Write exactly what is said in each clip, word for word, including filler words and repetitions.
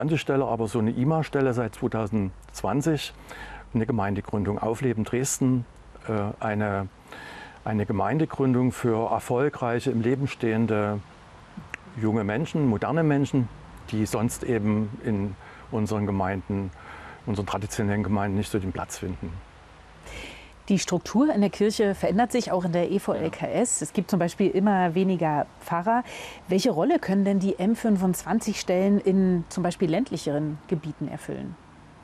Stelle, aber so eine I M A-Stelle seit zweitausendzwanzig, eine Gemeindegründung Aufleben Dresden, äh, eine, eine Gemeindegründung für erfolgreiche, im Leben stehende junge Menschen, moderne Menschen, die sonst eben in unseren Gemeinden, unseren traditionellen Gemeinden nicht so den Platz finden. Die Struktur in der Kirche verändert sich auch in der E V L K S. Es gibt zum Beispiel immer weniger Pfarrer. Welche Rolle können denn die M fünfundzwanzig-Stellen in zum Beispiel ländlicheren Gebieten erfüllen?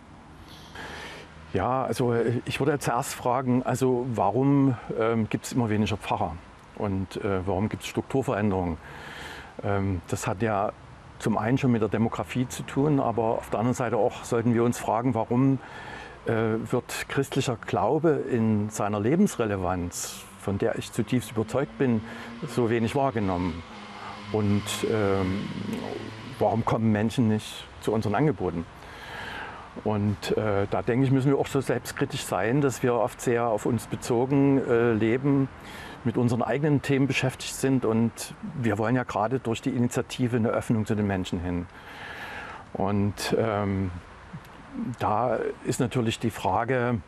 Ja, also ich würde zuerst fragen, also warum ähm, gibt es immer weniger Pfarrer und äh, warum gibt es Strukturveränderungen? Ähm, das hat ja zum einen schon mit der Demografie zu tun, aber auf der anderen Seite auch sollten wir uns fragen, warum wird christlicher Glaube in seiner Lebensrelevanz, von der ich zutiefst überzeugt bin, so wenig wahrgenommen? Und ähm, warum kommen Menschen nicht zu unseren Angeboten? Und äh, da denke ich, müssen wir auch so selbstkritisch sein, dass wir oft sehr auf uns bezogen äh, leben, mit unseren eigenen Themen beschäftigt sind. Und wir wollen ja gerade durch die Initiative eine Öffnung zu den Menschen hin. Und ähm, da ist natürlich die Frage,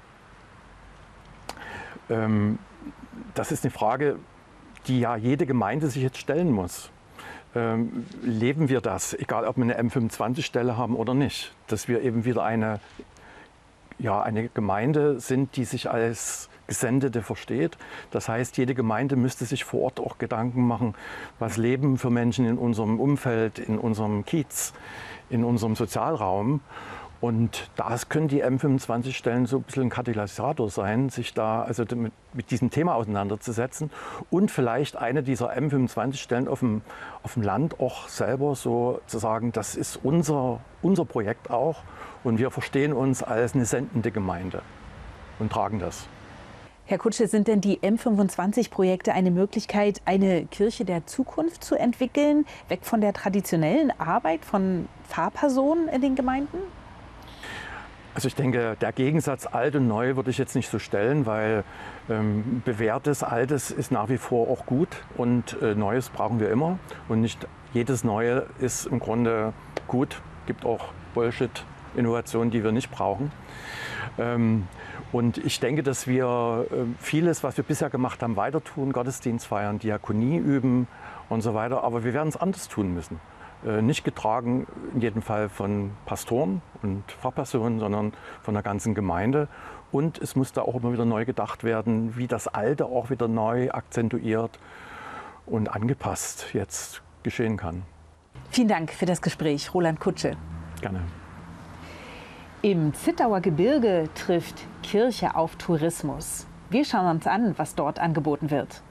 ähm, das ist eine Frage, die ja jede Gemeinde sich jetzt stellen muss. Ähm, leben wir das, egal ob wir eine M fünfundzwanzig-Stelle haben oder nicht, dass wir eben wieder eine, ja, eine Gemeinde sind, die sich als Gesendete versteht. Das heißt, jede Gemeinde müsste sich vor Ort auch Gedanken machen, was leben für Menschen in unserem Umfeld, in unserem Kiez, in unserem Sozialraum. Und das können die M fünfundzwanzig-Stellen so ein bisschen ein Katalysator sein, sich da also mit, mit diesem Thema auseinanderzusetzen und vielleicht eine dieser M fünfundzwanzig-Stellen auf dem, auf dem Land auch selber so zu sagen, das ist unser, unser Projekt auch und wir verstehen uns als eine sendende Gemeinde und tragen das. Herr Kutsche, sind denn die M fünfundzwanzig-Projekte eine Möglichkeit, eine Kirche der Zukunft zu entwickeln, weg von der traditionellen Arbeit von Pfarrpersonen in den Gemeinden? Also ich denke, der Gegensatz alt und neu würde ich jetzt nicht so stellen, weil ähm, bewährtes Altes ist nach wie vor auch gut und äh, Neues brauchen wir immer. Und nicht jedes Neue ist im Grunde gut. Es gibt auch Bullshit-Innovationen, die wir nicht brauchen. Ähm, und ich denke, dass wir äh, vieles, was wir bisher gemacht haben, weiter tun, Gottesdienst feiern, Diakonie üben und so weiter. Aber wir werden es anders tun müssen. Nicht getragen in jedem Fall von Pastoren und Pfarrpersonen, sondern von der ganzen Gemeinde. Und es muss da auch immer wieder neu gedacht werden, wie das Alte auch wieder neu akzentuiert und angepasst jetzt geschehen kann. Vielen Dank für das Gespräch, Roland Kutsche. Gerne. Im Zittauer Gebirge trifft Kirche auf Tourismus. Wir schauen uns an, was dort angeboten wird.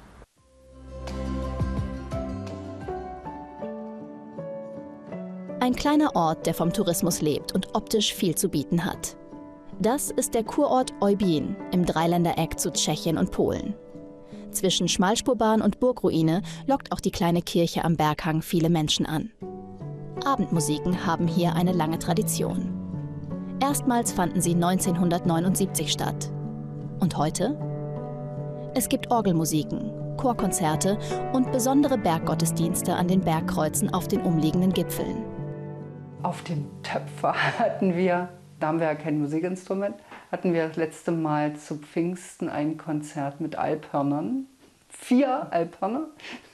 Ein kleiner Ort, der vom Tourismus lebt und optisch viel zu bieten hat. Das ist der Kurort Eubin im Dreiländereck zu Tschechien und Polen. Zwischen Schmalspurbahn und Burgruine lockt auch die kleine Kirche am Berghang viele Menschen an. Abendmusiken haben hier eine lange Tradition. Erstmals fanden sie neunzehnhundertneunundsiebzig statt. Und heute? Es gibt Orgelmusiken, Chorkonzerte und besondere Berggottesdienste an den Bergkreuzen auf den umliegenden Gipfeln. Auf dem Töpfer hatten wir, da haben wir ja kein Musikinstrument, hatten wir das letzte Mal zu Pfingsten ein Konzert mit Alphörnern. Vier Alphörner.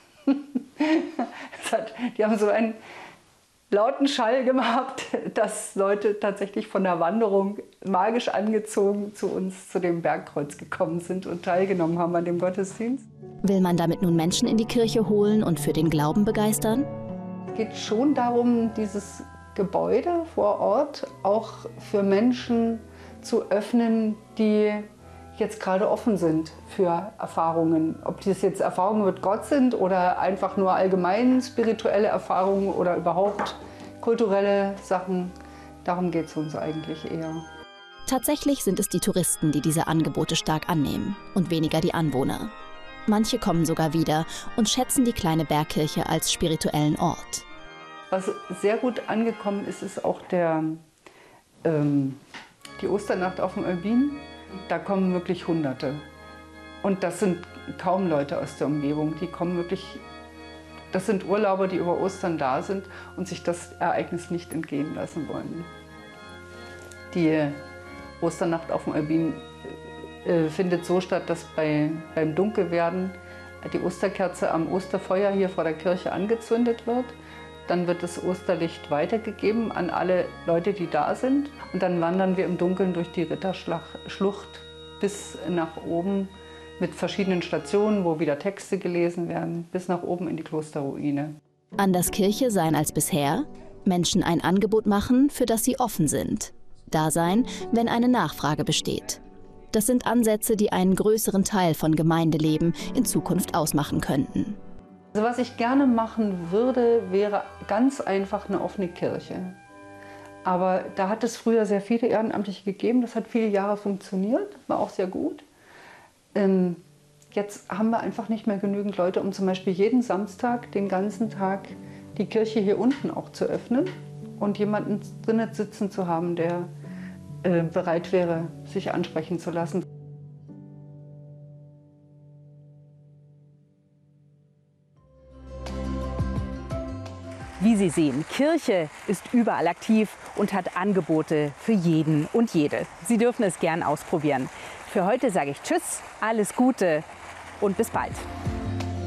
Hat, die haben so einen lauten Schall gemacht, dass Leute tatsächlich von der Wanderung magisch angezogen zu uns, zu dem Bergkreuz gekommen sind und teilgenommen haben an dem Gottesdienst. Will man damit nun Menschen in die Kirche holen und für den Glauben begeistern? Es geht schon darum, dieses Gebäude vor Ort auch für Menschen zu öffnen, die jetzt gerade offen sind für Erfahrungen. Ob das jetzt Erfahrungen mit Gott sind oder einfach nur allgemein spirituelle Erfahrungen oder überhaupt kulturelle Sachen, darum geht es uns eigentlich eher. Tatsächlich sind es die Touristen, die diese Angebote stark annehmen und weniger die Anwohner. Manche kommen sogar wieder und schätzen die kleine Bergkirche als spirituellen Ort. Was sehr gut angekommen ist, ist auch der, ähm, die Osternacht auf dem Eubin. Da kommen wirklich Hunderte. Und das sind kaum Leute aus der Umgebung. Die kommen wirklich Das sind Urlauber, die über Ostern da sind und sich das Ereignis nicht entgehen lassen wollen. Die Osternacht auf dem Eubin äh, findet so statt, dass bei, beim Dunkelwerden die Osterkerze am Osterfeuer hier vor der Kirche angezündet wird. Dann wird das Osterlicht weitergegeben an alle Leute, die da sind. Und dann wandern wir im Dunkeln durch die Ritterschlucht bis nach oben mit verschiedenen Stationen, wo wieder Texte gelesen werden, bis nach oben in die Klosterruine. Anders Kirche sein als bisher, Menschen ein Angebot machen, für das sie offen sind. Da sein, wenn eine Nachfrage besteht. Das sind Ansätze, die einen größeren Teil von Gemeindeleben in Zukunft ausmachen könnten. Also was ich gerne machen würde, wäre ganz einfach eine offene Kirche. Aber da hat es früher sehr viele Ehrenamtliche gegeben, das hat viele Jahre funktioniert, war auch sehr gut. Ähm, jetzt haben wir einfach nicht mehr genügend Leute, um zum Beispiel jeden Samstag, den ganzen Tag, die Kirche hier unten auch zu öffnen und jemanden drinnen sitzen zu haben, der äh, bereit wäre, sich ansprechen zu lassen. Wie Sie sehen, Kirche ist überall aktiv und hat Angebote für jeden und jede. Sie dürfen es gern ausprobieren. Für heute sage ich Tschüss, alles Gute und bis bald.